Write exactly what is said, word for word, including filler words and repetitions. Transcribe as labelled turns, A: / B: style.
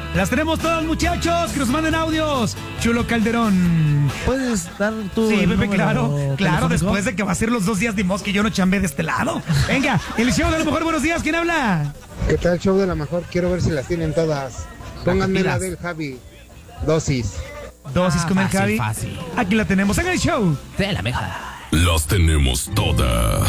A: Las tenemos todas, muchachos, que nos manden audios. Chulo Calderón.
B: ¿Puedes dar tu
A: Sí,
B: el
A: Pepe,
B: número
A: claro, claro,
B: telefónico?
A: después de que va a ser los dos días de mos que yo no chambé de este lado. Venga, el show de la mejor, buenos días, ¿quién habla?
C: ¿Qué tal, show de la mejor? Quiero ver si las tienen todas. Pónganme la
A: pilas.
C: del Javi. Dosis.
A: Dosis
B: Ah,
A: con el
B: fácil,
A: Javi.
B: fácil.
A: Aquí la tenemos, haga el show.
B: De la mejor.
D: Las tenemos todas.